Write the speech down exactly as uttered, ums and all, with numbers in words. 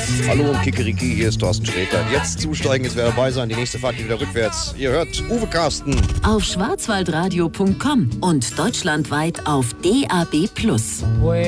Hallo und Kikeriki, hier ist Thorsten Sträter. Jetzt zusteigen, jetzt wäre dabei sein. Die nächste Fahrt geht wieder rückwärts. Ihr hört Uwe Carsten. Auf schwarzwaldradio punkt com und deutschlandweit auf D A B plus.